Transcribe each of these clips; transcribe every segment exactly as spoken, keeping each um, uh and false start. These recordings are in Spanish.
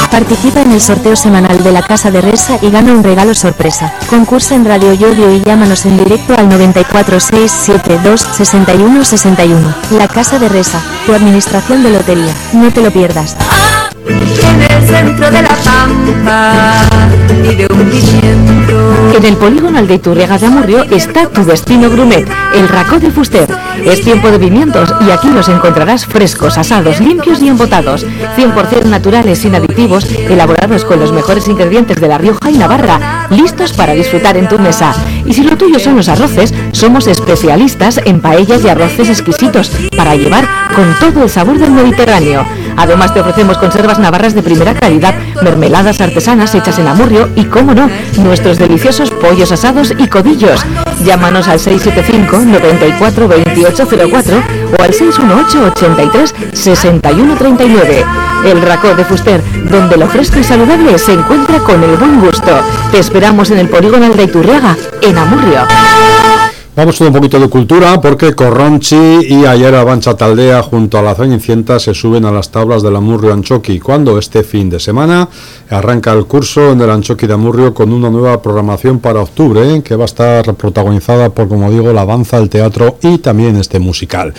Participa en el sorteo semanal de la Casa de Resa y gana un regalo sorpresa. Concursa en Radio Llodio y llámanos en directo al noventa y cuatro seis setenta y dos sesenta y uno sesenta y uno. La Casa de Resa, tu administración de lotería. No te lo pierdas. En el centro de la pampa y de un pimiento. En el polígono Aldeiturriaga de Amurrio está tu destino gourmet, el Racó de Fuster. Es tiempo de pimientos y aquí los encontrarás frescos, asados, limpios y embotados, cien por ciento naturales, sin aditivos, elaborados con los mejores ingredientes de La Rioja y Navarra, listos para disfrutar en tu mesa. Y si lo tuyo son los arroces, somos especialistas en paellas y arroces exquisitos para llevar con todo el sabor del Mediterráneo. Además te ofrecemos conservas navarras de primera calidad, mermeladas artesanas hechas en Amurrio y, cómo no, nuestros deliciosos pollos asados y codillos. Llámanos al seis siete cinco, noventa y cuatro, veintiocho cero cuatro o al seis uno ocho, ochenta y tres, sesenta y uno treinta y nueve. El Racó de Fuster, donde lo fresco y saludable se encuentra con el buen gusto. Te esperamos en el polígono Aldeiturriaga, en Amurrio. Vamos con un poquito de cultura, porque Corronchi y Aiara Bancha Taldea junto a la Cenicienta se suben a las tablas del Amurrio Antxoki, cuando este fin de semana arranca el curso en el Antxoki de Amurrio con una nueva programación para octubre, ¿eh? que va a estar protagonizada por, como digo, la danza, el teatro y también este musical.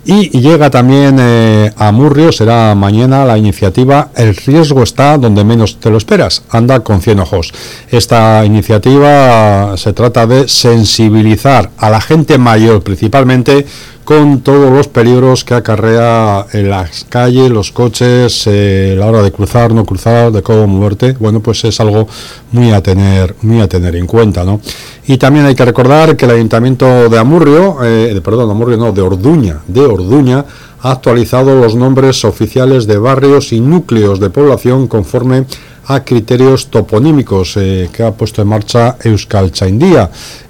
Y llega también eh, a Amurrio, será mañana, la iniciativa El riesgo está donde menos te lo esperas, anda con cien ojos. Esta iniciativa se trata de sensibilizar a la gente mayor principalmente con todos los peligros que acarrea en las calles, los coches, eh, la hora de cruzar, no cruzar, de cómo moverte. Bueno, pues es algo muy a tener, muy a tener en cuenta, ¿no? Y también hay que recordar que el Ayuntamiento de Amurrio, eh, de, perdón, Amurrio no, de Orduña, de Orduña, ha actualizado los nombres oficiales de barrios y núcleos de población conforme a criterios toponímicos eh, que ha puesto en marcha Euskaltzaindia.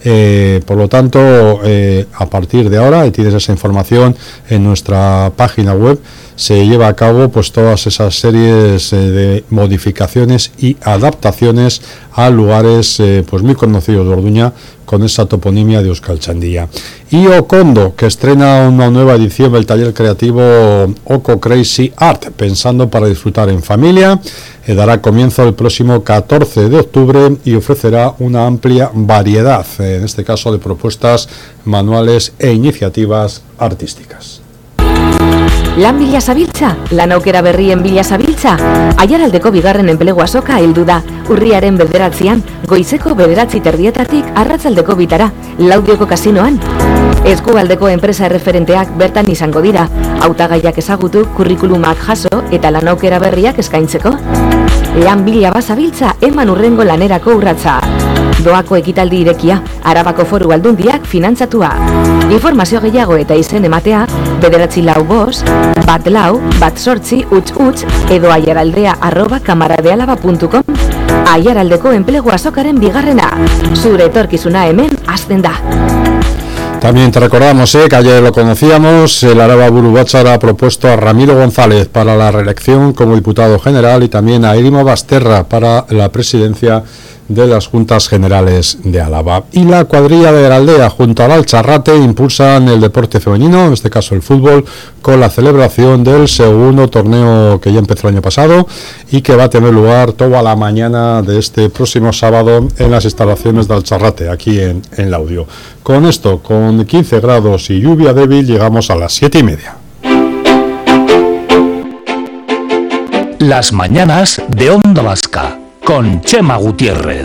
Eh, por lo tanto, eh, a partir de ahora, y tienes esa información en nuestra página web, se lleva a cabo pues todas esas series eh, de modificaciones y adaptaciones a lugares eh, pues muy conocidos de Orduña con esa toponimia de Euskaltzaindia. Y Okondo, que estrena una nueva edición del taller creativo Oko Crazy Art, pensando para disfrutar en familia, eh, dará comienzo el próximo catorce de octubre y ofrecerá una amplia variedad, eh, en este caso de propuestas manuales e iniciativas artísticas. Lan bila zabiltza, lan aukera berrien bila zabiltza, Aiaraldeko bigarren enplegua soka heldu da, urriaren bederatzian, goizeko bederatzi terdietatik arratsaldeko bitara, Laudioko kasinoan. Eskualdeko enpresa erreferenteak bertan izango dira, hautagaiak ezagutu, kurrikulumak jaso eta lan aukera berriak eskaintzeko. Lan bila bazabiltza, eman urrengo lanerako urratsa. Doako ekitaldi irekia, Arabako Foru Aldundiak finantzatua. Informazio gehiago eta izen ematea, bederatzi lau bost, bat lau, bat sortzi, utz utz, edo aiaraldea arroba kamaradealaba puntu com. Aiaraldeko enplegu azokaren bigarrena. Zure etorkizuna hemen hasten da. También te recordamos eh, que ayer lo conocíamos, el Araba Buru Batzar ha propuesto a Ramiro González para la reelección como diputado general y también a Irimo Basterra para la presidencia de las Juntas Generales de Álava. Y la cuadrilla de la aldea junto al Alcharrate impulsan el deporte femenino, en este caso el fútbol, con la celebración del segundo torneo que ya empezó el año pasado y que va a tener lugar toda la mañana de este próximo sábado en las instalaciones de Alcharrate, aquí en, en Laudio. Con esto, con quince grados y lluvia débil, llegamos a las siete y media. Las mañanas de Onda Vasca con Chema Gutiérrez.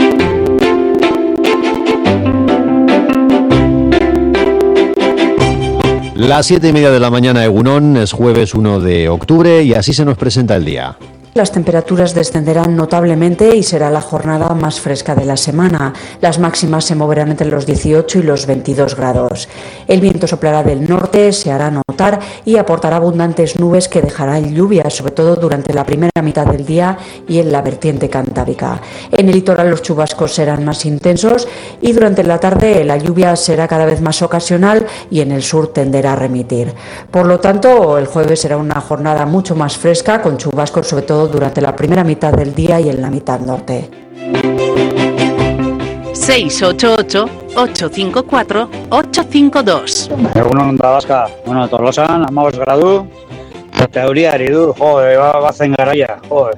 Las siete y media de la mañana, Egunon, es jueves uno de octubre y así se nos presenta el día. Las temperaturas descenderán notablemente y será la jornada más fresca de la semana. Las máximas se moverán entre los dieciocho y los veintidós grados. El viento soplará del norte, se hará notar y aportará abundantes nubes que dejarán lluvias, sobre todo durante la primera mitad del día y en la vertiente cantábrica. En el litoral los chubascos serán más intensos y durante la tarde la lluvia será cada vez más ocasional y en el sur tenderá a remitir. Por lo tanto, el jueves será una jornada mucho más fresca con chubascos sobre todo durante la primera mitad del día y en la mitad norte. seis ocho ocho, ocho cinco cuatro, ocho cinco dos. Egunon Onda Vasca, bueno, Tolosan, amabos gradu, teoria eridu, jo, bazen garaia, jo,